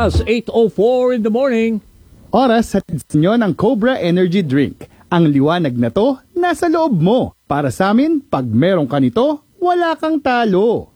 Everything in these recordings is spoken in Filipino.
oras, 8:04 in the morning. Oras sa inyo ng Cobra Energy Drink. Ang liwanag na to, nasa loob mo. Para sa amin, pag meron ka nito, wala kang talo.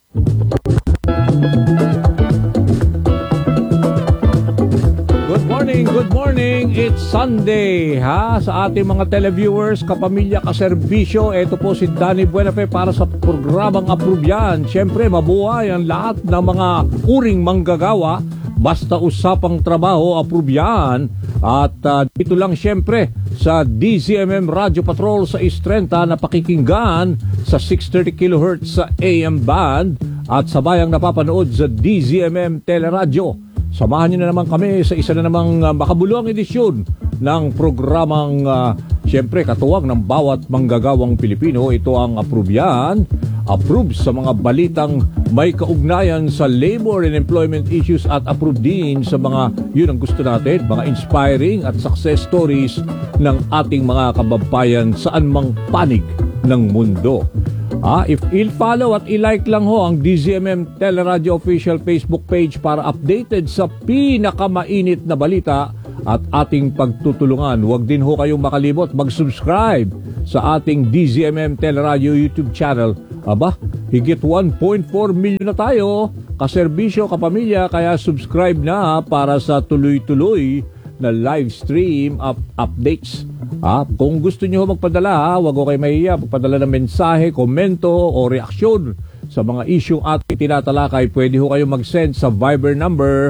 Good morning. It's Sunday, ha? Sa ating mga televiewers, kapamilya, kaserbisyo, ito po si Danny Buenafe para sa programang Approve Yan. Siyempre, mabuhay ang lahat ng mga uring manggagawa. Basta usapang trabaho, approve yan. At dito lang siyempre sa DZMM Radio Patrol sa East 30 na pakikinggan sa 630 kHz sa AM band at sabayang napapanood sa DZMM Teleradyo. Samahan niyo na naman kami sa isa na namang makabuluhang edisyon ng programang siyempre katuwang ng bawat manggagawang Pilipino. Ito ang Approve Yan. Approve sa mga balitang may kaugnayan sa labor and employment issues at approve din sa mga yun ang gusto natin, mga inspiring at success stories ng ating mga kababayan saan mang panig ng mundo. If i-follow at i-like lang ho ang DZMM Teleradyo official Facebook page para updated sa pinakamainit na balita at ating pagtutulungan. Huwag din ho kayong makalimot mag-subscribe sa ating DZMM Teleradyo YouTube channel. Aba, higit 1.4 million na tayo kaserbisyo, kapamilya, kaya subscribe na para sa tuloy-tuloy na live stream updates. Kung gusto niyo magpadala, wag ko kayo mahiya, magpadala ng mensahe, komento o reaksyon sa mga isyong ating tinatalakay. Pwede ho kayo mag-send sa Viber number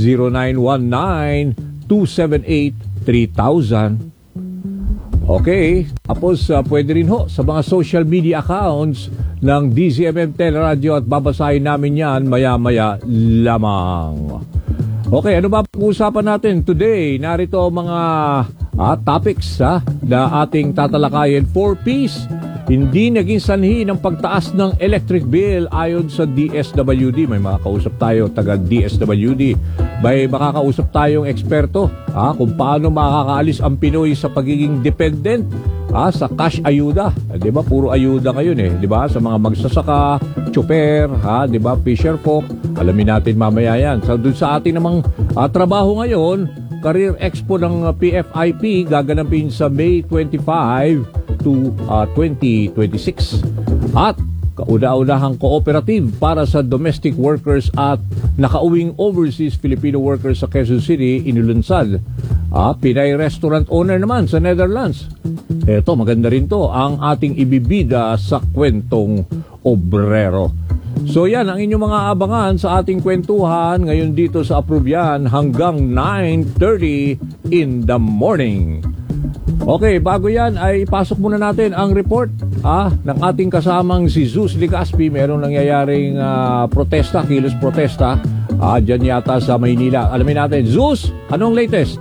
0919-278-3000. Okay, tapos pwede rin ho sa mga social media accounts ng DZMM Teleradyo at babasahin namin yan maya-maya lamang. Okay, ano ba pag-uusapan natin today? Narito mga topics na ating tatalakayin. 4Ps, hindi naging sanhi ng pagtaas ng electric bill ayon sa DSWD. May makakausap tayo taga DSWD. May makakausap tayong eksperto kung paano makakaalis ang Pinoy sa pagiging dependent sa cash ayuda. Di ba? Puro ayuda ngayon di ba? Sa mga magsasaka, chopper, di ba? Fisher folk. Alamin natin mamaya yan. So, dun sa ating namang trabaho ngayon, Career Expo ng PFIP gaganapin sa May 25 to 2026. At kauna-unahang cooperative para sa domestic workers at nakauwing overseas Filipino workers sa Quezon City inulunsad. Pinay restaurant owner naman sa Netherlands. Eto, maganda rin to ang ating ibibida sa kwentong obrero. So yan ang inyong mga abangan sa ating kwentuhan ngayon dito sa Approve Yan hanggang 9:30 in the morning. Okay, bago yan ay ipasok muna natin ang report ng ating kasamang si Zeus Ligaspi. Merong nangyayaring protesta, kilos protesta dyan yata sa Maynila. Alamin natin, Zeus, anong latest?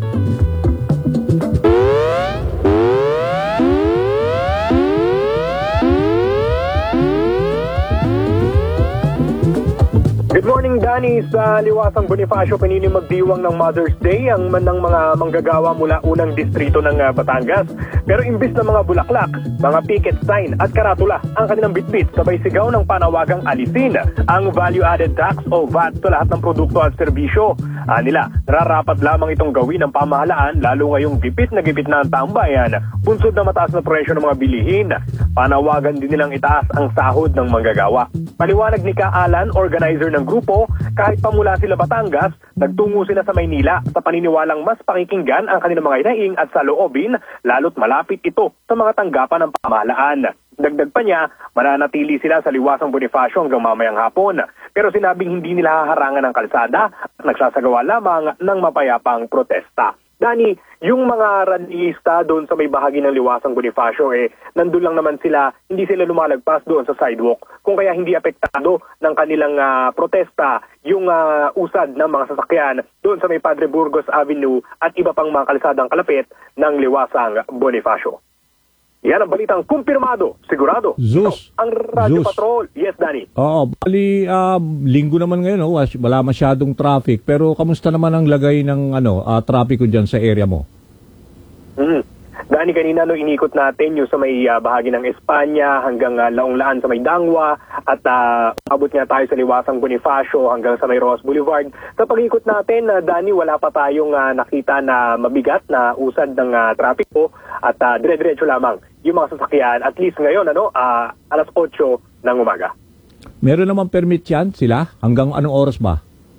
Good morning, Danny. Sa Liwasang Bonifacio, pinili magdiwang ng Mother's Day ang ng mga manggagawa mula unang distrito ng Batangas. Pero imbis na mga bulaklak, mga picket sign at karatula ang kanilang bitbit, sabay sigaw ng panawagang alisin ang value-added tax o VAT sa lahat ng produkto at serbisyo nila. Nararapat lamang itong gawin ng pamahalaan lalo ngayong gipit na ang taong bayan, bunsod na mataas na presyo ng mga bilihin. Panawagan din nilang itaas ang sahod ng manggagawa. Paliwanag ni Ka Alan, organizer ng grupo, kahit pamula sila Batangas, nagtungo sila sa Maynila sa paniniwalang mas pakikinggan ang kanilang mga inaing at saloobin, lalo't malapit ito sa mga tanggapan ng pamahalaan. Dagdag pa niya, mananatili sila sa Liwasang Bonifacio hanggang mamayang hapon. Pero sinabing hindi nila haharangan ng kalsada at nagsasagawa lamang ng mapayapang protesta. Dani, yung mga rallyista doon sa may bahagi ng Liwasang Bonifacio, nandun lang naman sila, hindi sila lumalagpas doon sa sidewalk. Kung kaya hindi apektado ng kanilang protesta yung usad ng mga sasakyan doon sa may Padre Burgos Avenue at iba pang mga kalsadang kalapit ng Liwasang Bonifacio. Yan ang balitang kumpirmado, sigurado. Zeus. Ito, ang Radyo Patrol. Yes, Danny. Oo, bali linggo naman ngayon, wala masyadong traffic. Pero kamusta naman ang lagay ng traffic ko dyan sa area mo? Dani, kanina inikot natin yung sa may bahagi ng Espanya hanggang Laong-Laan sa may Dangwa at abot nga tayo sa Liwasang Bonifacio hanggang sa may Ross Boulevard. Sa pag-ikot natin, Dani, wala pa tayong nakita na mabigat na usad ng trapiko at dire-diretso lamang yung mga sasakyan. At least ngayon, alas 8 ng umaga. Meron naman permit yan sila? Hanggang anong oras ba?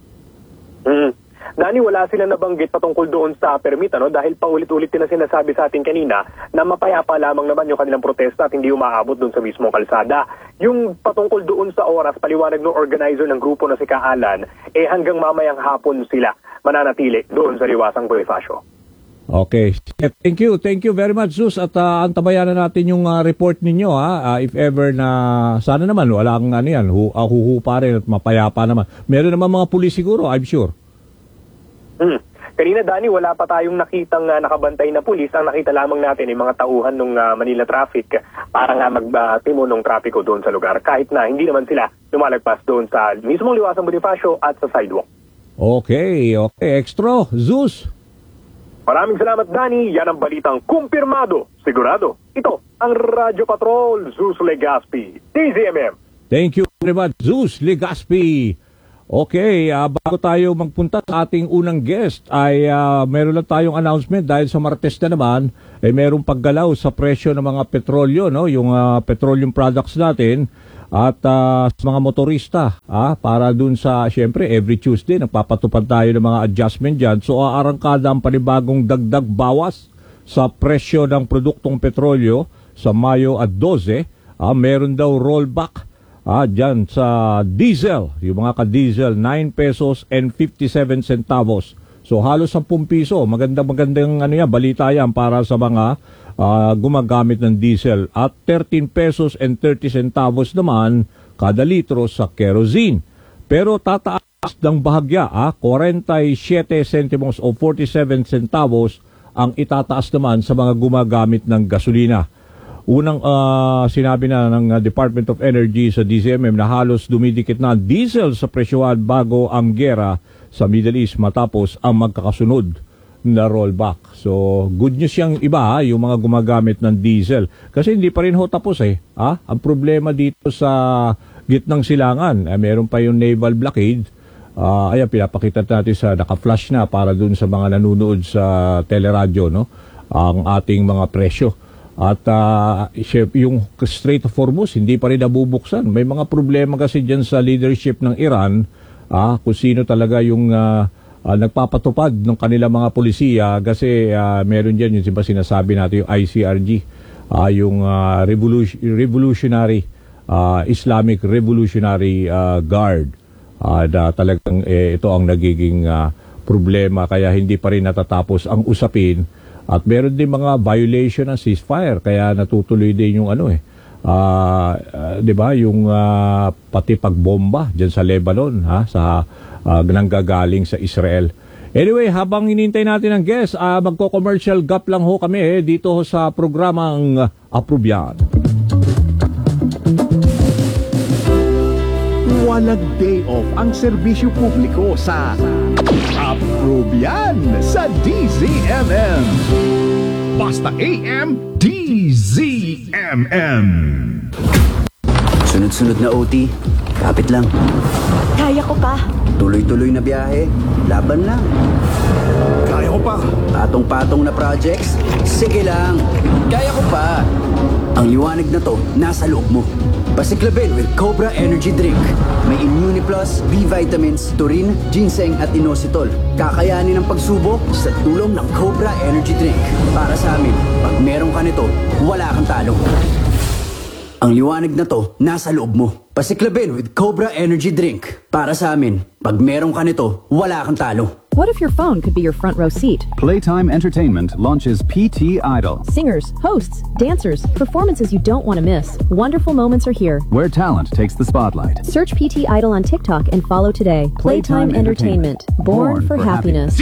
Dani, wala sila nabanggit patungkol doon sa permit, dahil paulit-ulit din na sinasabi sa atin kanina na mapayapa lamang naman yung kanilang protesta at hindi umaabot doon sa mismong kalsada. Yung patungkol doon sa oras, paliwanag ng organizer ng grupo na si Kaalan, hanggang mamayang hapon sila mananatili doon sa Liwasang Bonifacio. Okay. Thank you very much, Zeus. At antabayan na natin yung report ninyo, if ever na sana naman walang huhupa rin at mapayapa naman. Meron naman mga pulis siguro, I'm sure. Kanina, Dani, wala pa tayong nakitang nakabantay na pulis. Ang nakita lamang natin ay mga tauhan ng Manila Traffic para nga magtimo ng trapiko doon sa lugar. Kahit na hindi naman sila lumalagpas doon sa mismong Liwasang Bonifacio at sa sidewalk. Okay. Extra. Zeus. Maraming salamat, Dani. Yan ang balitang kumpirmado. Sigurado. Ito ang Radyo Patrol, Zeus Legaspi, DZMM. Thank you very much, Zeus Legaspi. Okay, bago tayo magpunta sa ating unang guest ay meron lang tayong announcement dahil sa Martes na naman merong paggalaw sa presyo ng mga petrolyo, yung petroleum products natin at sa mga motorista para dun sa, syempre every Tuesday nagpapatupad tayo ng mga adjustment dyan. So aarangkada ang panibagong dagdag bawas sa presyo ng produktong petrolyo sa Mayo at 12. Meron daw rollback dyan sa diesel, yung mga ka-diesel, 9 pesos and 57 centavos. So halos 10 piso. Magandang balita yan para sa mga gumagamit ng diesel. At 13 pesos and 30 centavos naman kada litro sa kerosene. Pero tataas ng bahagya, 47 centimos o 47 centavos ang itataas naman sa mga gumagamit ng gasolina. Unang sinabi na ng Department of Energy sa DZMM na halos dumidikit na diesel sa presyohan bago ang gera sa Middle East matapos ang magkakasunod na rollback. So, good news yung iba, yung mga gumagamit ng diesel. Kasi hindi pa rin tapos Ang problema dito sa gitnang silangan, meron pa yung naval blockade. Ayan, pinapakita natin sa naka-flash na para dun sa mga nanonood sa teleradyo, ang ating mga presyo. At yung Strait of Hormuz hindi pa rin nabubuksan. May mga problema kasi dyan sa leadership ng Iran, kung sino talaga yung nagpapatupad ng kanilang mga polisiya kasi meron dyan yung sinasabi natin yung ICRG, yung Revolutionary Islamic Revolutionary Guard. Talagang ito ang nagiging problema kaya hindi pa rin natatapos ang usapin. At meron din mga violation ng ceasefire kaya natutuloy din yung di ba, yung pati pagbomba diyan sa Lebanon, sa nanggagaling sa Israel. Anyway, habang hinintay natin ang guest, magko-commercial gap lang kami dito sa programang Approve. Walang day off ang serbisyo publiko sa Approve sa DZMM. Basta AM, DZMM. Sunod-sunod na OT, kapit lang. Kaya ko pa. Tuloy-tuloy na biyahe, laban lang. Kaya ko pa. Patong-patong na projects, sige lang. Kaya ko pa. Ang liwanag na to, nasa loob mo. Pasiklabin with Cobra Energy Drink. May Immune Plus, B vitamins, taurine, ginseng at inositol. Kakayanin ang pagsubok sa tulong ng Cobra Energy Drink. Para sa amin, pag meron ka nito, wala kang talo. Ang liwanag na to, nasa loob mo. Pasiklabin with Cobra Energy Drink. Para sa amin, pag meron ka nito, wala kang talo. What if your phone could be your front row seat? Playtime Entertainment launches PT Idol, Singers, hosts, dancers, performances you don't want to miss. Wonderful moments are here. where talent takes the spotlight. Search PT Idol on TikTok and follow today. Playtime Entertainment. Born for happiness.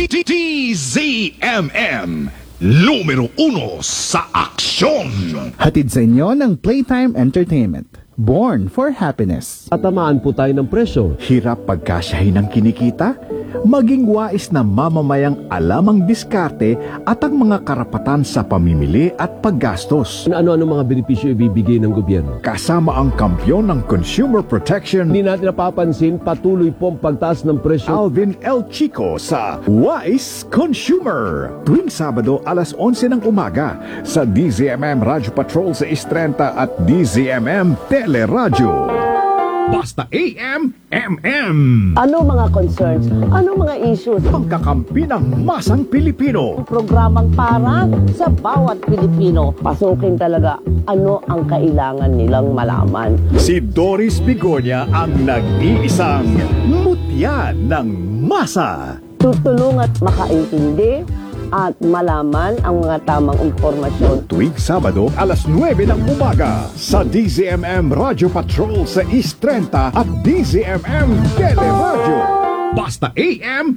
DZMM, numero 1 sa aksyon. Hatid sa inyo ng Playtime Entertainment. Born for happiness. Tatamaan po tayo ng presyo. Hirap pagkasyahin ng kinikita maging wais na mamamayang alam ang diskarte at ang mga karapatan sa pamimili at paggastos. Ano-ano mga benepisyo ibibigay ng gobyerno? Kasama ang kampyon ng consumer protection, Hindi natin napapansin, patuloy pong pagtaas ng presyo. Alvin L. Chico sa Wise Consumer. Tuwing Sabado alas 11 ng umaga sa DZMM Radio Patrol sa 6:30 at DZMM Teleradyo. Basta AM, MM. Ano mga concerns? Ano mga issues? Pagkakampi ng masang Pilipino. Programang para sa bawat Pilipino. Pasukin talaga ano ang kailangan nilang malaman. Si Doris Bigonya ang nag-iisang mutya ng masa. Tutulong at makaintindi at malaman ang mga tamang impormasyon. Tuwing Sabado, alas 9 ng umaga sa DZMM Radio Patrol sa East 30 at DZMM Teleradyo. Basta AM,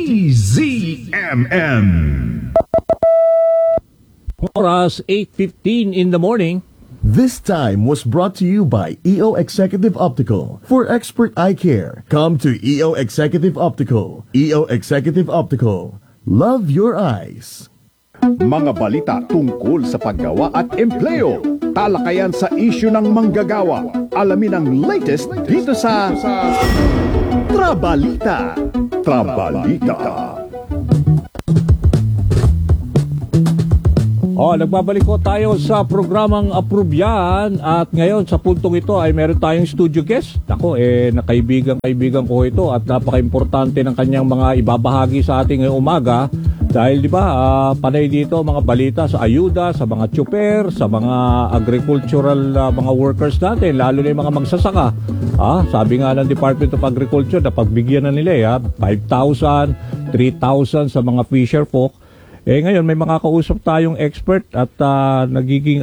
DZMM. Oras 8:15 in the morning. This time was brought to you by EO Executive Optical. For expert eye care, come to EO Executive Optical. EO Executive Optical. Love your eyes. Mga balita tungkol sa paggawa at empleo. Talakayan sa isyu ng manggagawa. Alamin ang latest dito sa Trabalita. Trabalita. Nagbabalik ko tayo sa programang Approve Yan at ngayon sa puntong ito ay meron tayong studio guest. Ako, nakaibigan ko ito at napaka-importante ng kanyang mga ibabahagi sa ating ngayong umaga dahil di ba, panay dito mga balita sa ayuda, sa mga tsuper, sa mga agricultural mga workers natin, lalo na yung mga magsasaka. Sabi nga ng Department of Agriculture na pagbigyan na nila 5,000, 3,000 sa mga fisher folk. Ngayon may makakausap tayong expert at nagiging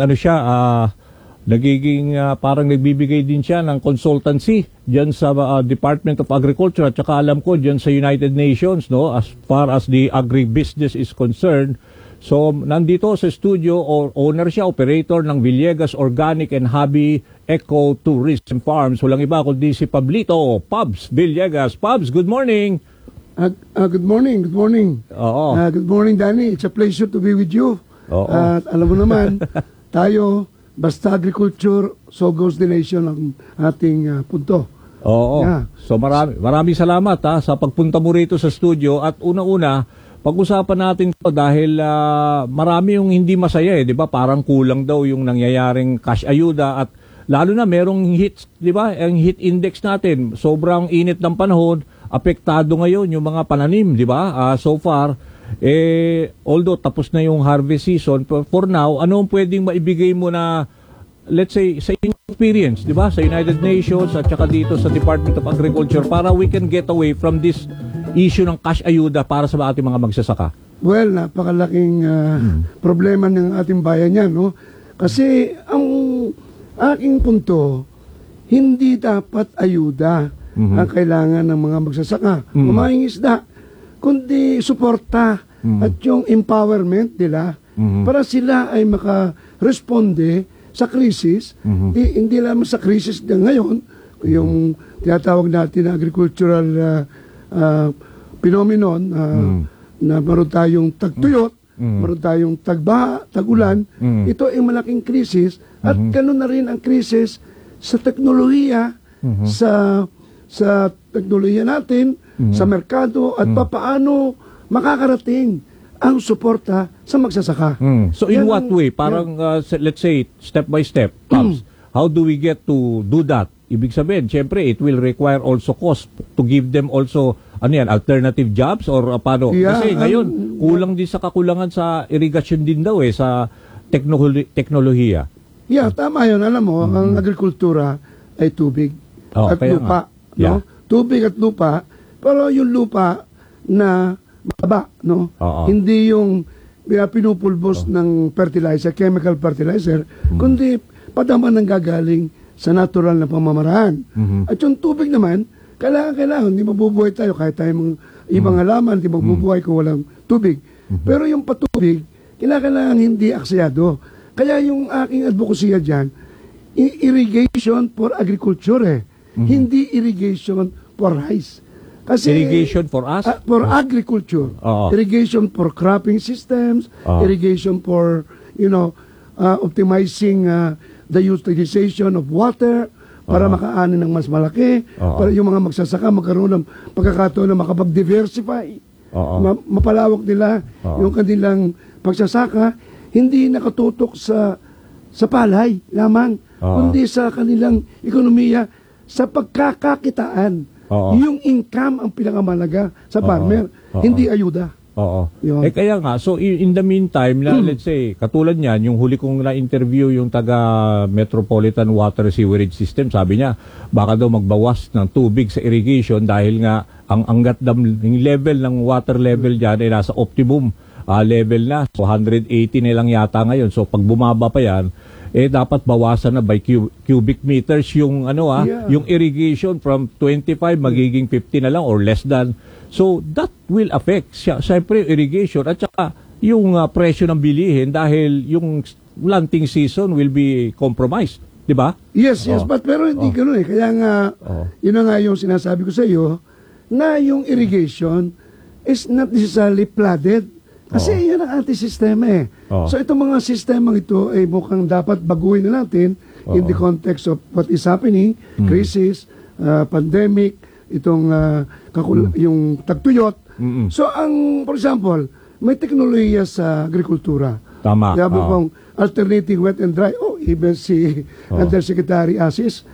parang nagbibigay din siya ng consultancy diyan sa Department of Agriculture at saka alam ko diyan sa United Nations, no, as far as the agribusiness is concerned. So nandito sa studio owner siya, operator ng Villegas Organic and Hobby Eco Tourism Farms. Walang iba kundi si Pablito Pabs Villegas. Pabs, good morning. Good morning. Good morning. Good morning, Danny. It's a pleasure to be with you. At alam mo naman, tayo, basta agriculture, so goes the nation ang ating punto. Yeah. So maraming salamat sa pagpunta mo rito sa studio at una-una, pag-usapan natin to dahil marami yung hindi masaya di ba? Parang kulang daw yung nangyayaring cash ayuda at lalo na merong hits, di ba? Ang hit index natin, sobrang init ng panahon. Apektado ngayon yung mga pananim, di ba? So far, although tapos na yung harvest season, for now, ano ang pwedeng maibigay mo na, let's say, sa inyong experience, di ba? Sa United Nations at saka dito sa Department of Agriculture para we can get away from this issue ng cash ayuda para sa ating mga magsasaka. Well, napakalaking problema ng ating bayan yan, no? Kasi ang aking punto, hindi dapat ayuda ang kailangan ng mga magsasaka, kumaing isda, kundi suporta at yung empowerment nila para sila ay makaresponde sa krisis, hindi lamang sa krisis na ngayon, yung tinatawag natin na agricultural phenomenon na meron tayong tagtuyot, meron tayong tagbaha, tagulan, ito ay malaking krisis at ganoon na rin ang krisis sa teknolohiya, sa teknolohiya natin, sa merkado, at papaano makakarating ang suporta sa magsasaka. So in what way? Parang, let's say, step by step, how do we get to do that? Ibig sabihin, syempre, it will require also cost to give them also, alternative jobs or paano? Kasi ngayon, kulang din sa kakulangan sa irrigation din daw sa teknolohiya. Yeah, tama yun. Alam mo, ang agrikultura ay tubig at lupa. No? Tubig at lupa, pero yung lupa na mababa, no? Hindi yung pinupulbos ng fertilizer, chemical fertilizer, kundi padama ng gagaling sa natural na pamamaraan. At yung tubig naman, kailangan, hindi mabubuhay tayo kahit tayong ibang halaman, hindi mabubuhay kung walang tubig. Pero yung patubig, kailangan hindi aksyado. Kaya yung aking advokasya dyan, irrigation for agriculture hindi irrigation for rice. Kasi, irrigation for us? For agriculture. Irrigation for cropping systems, irrigation for, optimizing the utilization of water para makaanin ng mas malaki, para yung mga magsasaka magkaroon ng pagkakataon na makapag-diversify. Mapalawak nila yung kanilang pagsasaka, hindi nakatutok sa palay lamang, kundi sa kanilang ekonomiya, sa pagkakakitaan. Yung income ang pinakamalaga sa farmer, hindi ayuda. Kaya nga, so in the meantime, let's say, katulad niyan, yung huli kong na-interview yung taga Metropolitan Water Sewerage System, sabi niya, baka daw magbawas ng tubig sa irrigation dahil nga ang yung level ng water level diyan ay nasa optimum level na. So 180 na lang yata ngayon. So pag bumaba pa yan, dapat bawasan na by cubic meters yung yung irrigation from 25 magiging 50 na lang or less than. So that will affect syempre irrigation at saka yung presyo ng bilihin dahil yung planting season will be compromised, di ba? Yes, but pero hindi ganoon kaya nga yun na nga yung sinasabi ko sa iyo na yung irrigation is not necessarily flooded. Kasi yan ang ating sistema So itong mga sistemang ito ay mukhang dapat baguhin na natin in the context of what is happening, crisis, pandemic, itong yung tagtuyot. So for example, may teknolohiya sa agrikultura. Tama. Sabi pong alternating wet and dry. Even si Undersecretary Asis,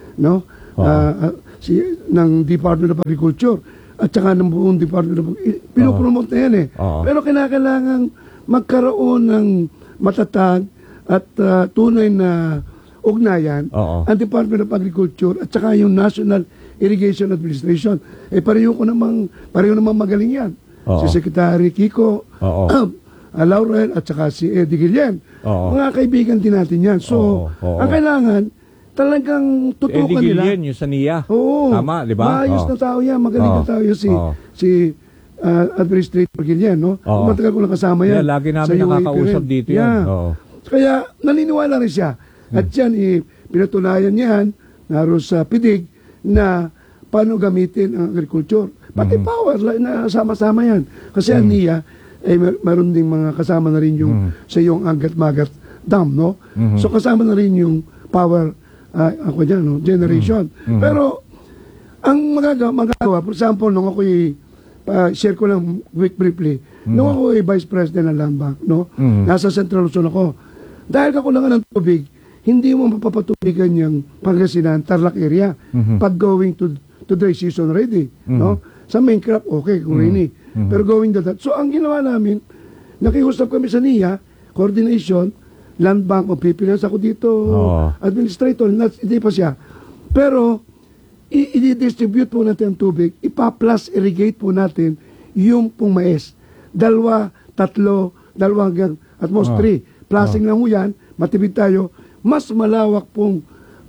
ng Department of Agriculture, at saka ng buong Department of pinopromote na yan Pero kinakailangan magkaroon ng matatag at tunay na ugnayan ang Department of Agriculture at saka yung National Irrigation Administration. Pareho namang magaling yan. Si Secretary Kiko, Laurel at saka si Eddie Guillen. Mga kaibigan din natin yan. So, ang kailangan talagang tutukan Eddie nila. Guillen, yung sa NIA. Tama, di ba? Maayos na tao yan. Magaling na tao yan si Administrator Guillen, Matagal ko lang kasama yan. Lagi namin nakakausap dito yan. Kaya naniniwala rin siya. At yan, pinatunayan niyan naroon sa PIDIG na paano gamitin ang agriculture. Pati power, na sama-sama yan. Kasi ang NIA, meron ding mga kasama na rin yung sa yung Angat-Magat Dam, So kasama na rin yung power generation. Pero ang magagawa, for example, nung ako'y share ko lang briefly, nung ako'y Vice President ng Land Bank, nasa Central Luzon ako, dahil kakulangan ng tubig, hindi mo mapapatubigan yung Pangasinan, Tarlac area, pag going to dry season ready. Sa main crop, okay, kung rainy. Pero going to that. So ang ginawa namin, nakiusap kami sa NIA, coordination, Land Bank of Philippines, ako dito, administrator, hindi pa siya. Pero, i-distribute po natin ang tubig, ipa-plus irrigate po natin yung pong mais. 2, 3, 2 hanggang at most 3. Plusing lang mo yan, matibid tayo, mas malawak pong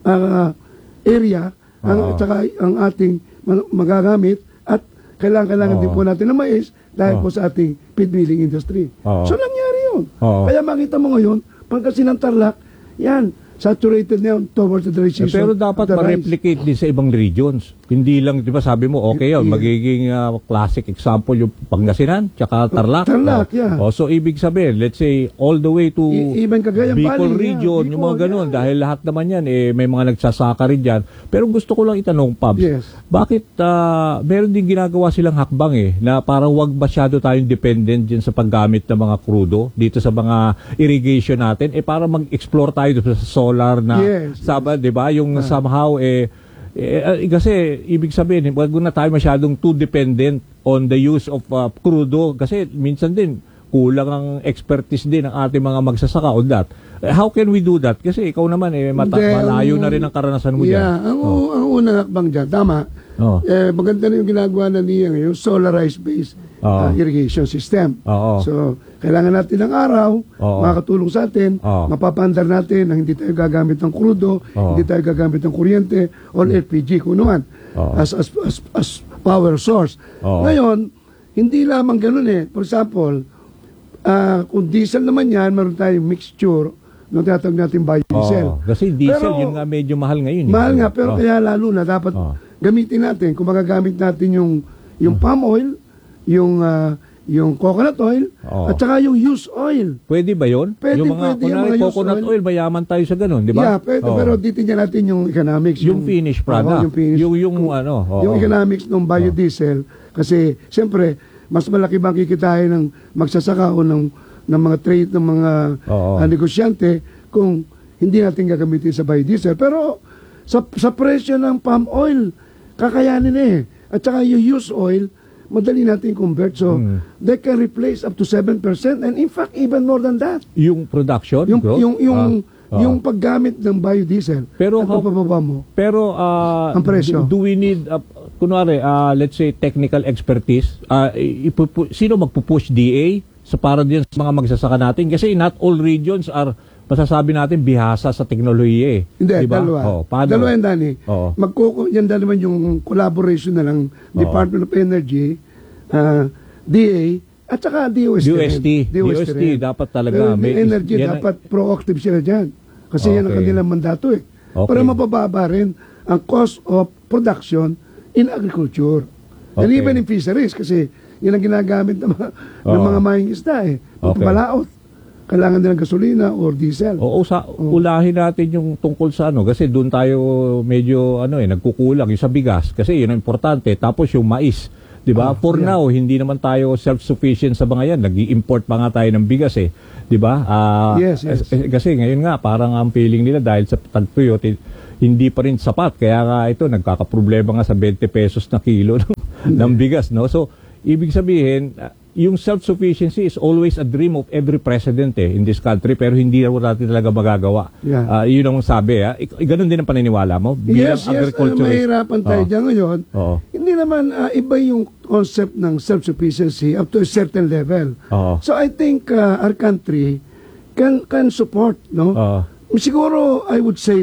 area ang ating magagamit at kailangan din po natin ng mais dahil po sa ating feed milling industry. So, nangyari yun. Kaya makita mo ngayon, Pangasinan, Tarlac, yan, saturated na yun towards the dry season. Pero dapat ma-replicate din sa ibang regions. Hindi lang, di ba sabi mo, okay yun, magiging classic example yung Pangasinan, tsaka Tarlac. So, ibig sabihin, let's say, all the way to even Bicol region, yung mga ganun, dahil lahat naman yan, may mga nagsasaka rin dyan. Pero gusto ko lang itanong, Pabs, bakit meron din ginagawa silang hakbang na parang wag masyado tayong dependent dyan sa paggamit ng mga crudo dito sa mga irrigation natin, para mag-explore tayo sa solar na, di ba, yung somehow, kasi ibig sabihin, wag na tayo masyadong too dependent on the use of crudo kasi minsan din kulang ang expertise din ng ating mga magsasaka on that. How can we do that? Kasi ikaw naman malayo na rin ang karanasan mo dyan. Ang unang hakbang dyan, tama. Maganda na yung ginagawa na niya ngayon, solarized based irrigation system. So, kailangan natin ng araw, makakatulong sa atin, mapapandar natin na hindi tayo gagamit ng crudo, hindi tayo gagamit ng kuryente, or LPG kung naman, as power source. Ngayon, hindi lamang ganun For example, kung diesel naman yan, meron tayong mixture, nung tatawag natin biodiesel. Kasi diesel, yun nga medyo mahal ngayon. Mahal nga, pero kaya lalo na dapat gamitin natin, kung magagamit natin yung yung palm oil, yung coconut oil, at saka yung used oil. Pwede ba yun? Pwede, yung mga, pwede yung mga coconut used oil, mayaman tayo sa ganun, di ba? Yeah, pwede, pero titignan natin yung economics. Yung finished product. Yung finished. Yung economics ng biodiesel, kasi siyempre, mas malaki bang kikitain ng magsasaka o ng mga trade, ng mga negosyante kung hindi natin gagamitin sa biodiesel. Pero sa presyo ng palm oil, kakayanin At saka yung used oil, madali natin convert. So, they can replace up to 7% and in fact, even more than that. Yung production? Yung paggamit ng biodiesel. Pero, pagpapaba mo. Pero, ang presyo. Do we need, kunwari, let's say, technical expertise? Sino magpupush DA sa para din sa mga magsasaka natin? Kasi not all regions are, masasabi natin, bihasa sa teknolohiya Hindi, diba? dalawa. Paano? Dalawa yan, Danny. Yan dalawa yung collaboration na lang Department of Energy, DA, at saka DOST. DOST dapat talaga. Energy, dapat proactive sila dyan. Kasi yan ang kanilang mandato Para mabababa rin ang cost of production in agriculture. And even in fisheries, kasi yan ang ginagamit ng mga mahing isda Palaot. Kailangan nilang gasolina or diesel. Ulahin natin yung tungkol sa kasi doon tayo medyo nagkukulang yung sa bigas kasi yun ang importante. Tapos yung mais, 'di ba? For now, hindi naman tayo self-sufficient sa mga yan. Nag-i-import pa nga tayo ng bigas 'di ba? Yes. Kasi ngayon nga parang ang feeling nila dahil sa tagtuyot hindi pa rin sapat. Kaya nga ito nagkakaproblema nga sa 20 pesos na kilo ng bigas, no? So, ibig sabihin, yung self-sufficiency is always a dream of every president in this country, pero hindi natin talaga magagawa. Yun ang sabi. Ganun din ang paniniwala mo? Yes, mahirapan tayo dyan ngayon. Hindi naman iba yung concept ng self-sufficiency up to a certain level. So I think our country can support, no? Siguro, I would say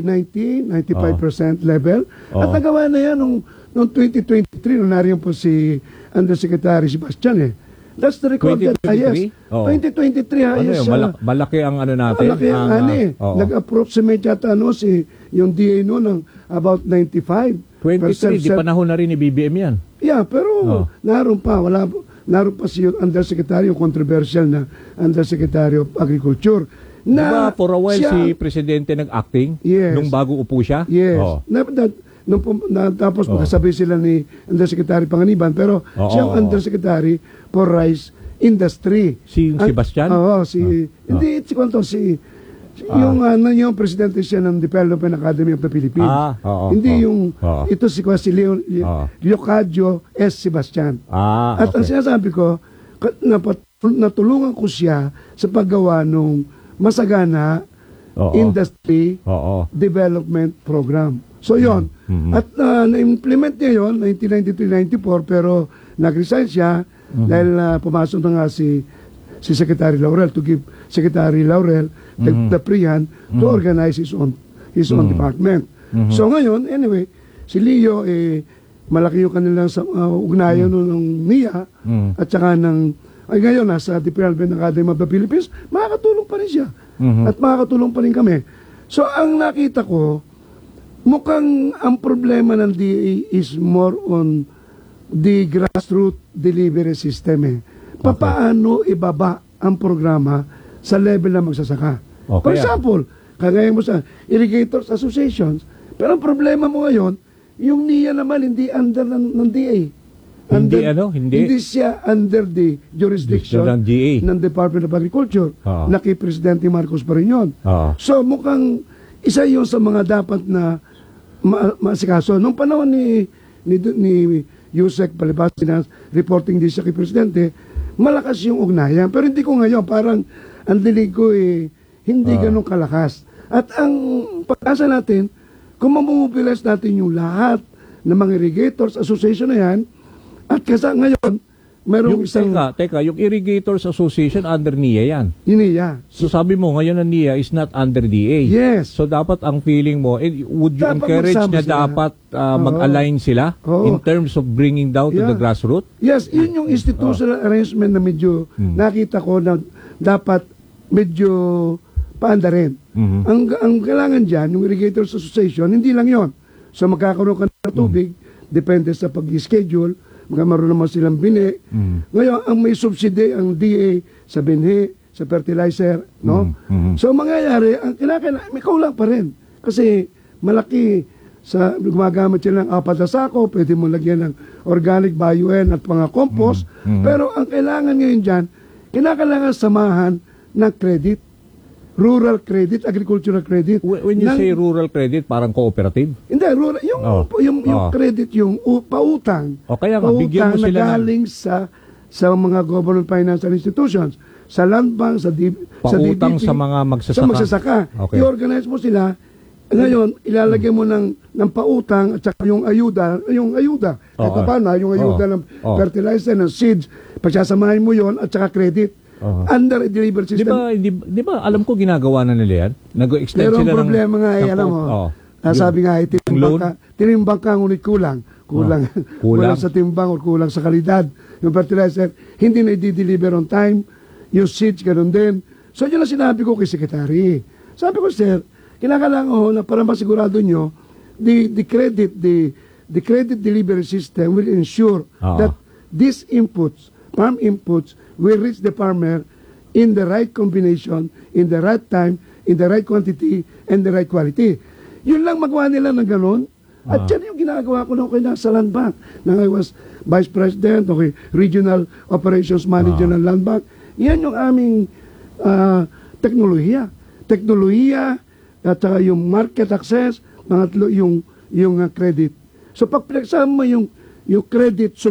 95% level. At nagawa na yan noong 2023, nung nariyan po si Undersecretary Sebastian That's the record. 2023? 2023 malaki ang natin. Malaki ang nag-approximate yata yung DA ng about 95%. 23, di panahon na rin ni BBM yan. Yeah, pero naroon pa si Undersecretary, yung controversial na Undersecretary of Agriculture. Diba for a while si Presidente nag-acting? Nung bago upo siya? Yes. Tapos magkasabi sila ni Undersecretary Panganiban, pero siya ang Undersecretary for Rice Industry. Si Sebastian? Hindi, yung presidente siya ng Development Academy of the Philippines. Ito si Leocadio S. Sebastian. At ang sinasabi ko, natulungan ko siya sa paggawa ng masagana industry development program. So yon. At na-implement niya yon 1993-94, pero nag-resign siya dahil pumasok na nga si Secretary Laurel to give Secretary Laurel the free hand to organize his own department. So ngayon, anyway, si Leo malaki yung kanilang ugnayan ng NIA at saka ngayon nasa Development Academy of the Philippines, makakatulong pa rin siya. At makakatulong pa rin kami. So ang nakita ko, mukhang ang problema ng DA is more on the grassroots delivery system. Paano ibaba ang programa sa level na magsasaka? For example, kagaya mo sa Irrigators Associations, pero ang problema mo ngayon, yung NIA naman hindi under ng DA. Hindi siya under the jurisdiction ng Department of Agriculture. Naki-Presidente Marcos pa rin yun. So mukhang isa yun sa mga dapat na masikaso. Nung panahon ni Yusek Palibas, reporting din siya kay Presidente, malakas yung ugnayan. Pero hindi ko ngayon, parang ang dilig ko hindi ganun kalakas. At ang pag-asa natin, kung mamobilize natin yung lahat ng mga irrigators association na yan, at kasi ngayon, merong Teka, yung Irrigators Association under NIA yan. Yung NIA. So sabi mo, ngayon ang NIA is not under DA. Yes. So dapat ang feeling mo, would you encourage na dapat mag-align sila in terms of bringing down to the grassroots? Yes, yun yung institutional arrangement na medyo nakita ko na dapat medyo paandarin. Ang kailangan dyan, yung Irrigators Association, hindi lang yon. So magkakaroon ka ng tubig, depende sa pag-schedule, marunong naman silang bini. Ngayon, ang may subsidy, ang DA sa binhi, sa fertilizer, no? So, mangyayari, ang kinakailangan, may kulang pa rin. Kasi, malaki, gumagamit sila ng 4 na sako, pwede mo lagyan ng organic bio-N at mga compost. Pero, ang kailangan ngayon dyan, kinakailangan samahan ng credit. Rural credit, agricultural credit. When you say rural credit, parang cooperative? Hindi, rural, yung credit, yung pautang. O kaya nga, bigyan mo sila na galing sa mga government financial institutions, sa land bank, sa pautang DBT, sa mga magsasaka. Sa magsasaka. Okay. I-organize mo sila. Ngayon, ilalagay mo ng pautang at saka yung ayuda. Kahit paano, yung ayuda ng fertilizer, ng seeds, pagsasamahin mo yon at saka credit. Under a delivery system. Di ba, alam ko ginagawa na nila yan? Nag-extend pero sila ang problema nga ay, alam mo, sabi nga ay, tinimbang ka, ngunit kulang. Kulang sa timbang o kulang sa kalidad. Yung fertilizer, hindi na i-deliver on time. Yung seeds, ganun din. So, yun ang sinabi ko kay Secretary. Sabi ko, sir, kinakailangan na para masigurado nyo, the credit delivery system will ensure that these inputs, farm inputs, will reach the farmer in the right combination, in the right time, in the right quantity, and the right quality. Yun lang magawa nila ng ganun. At yan yung ginagawa ko nung sa Land Bank. Nang I was Vice President, Regional Operations Manager ng Land Bank. Yan yung aming teknolohiya. Teknolohiya, at saka yung market access, pangatlo yung credit. So pag pinagsama mo yung credit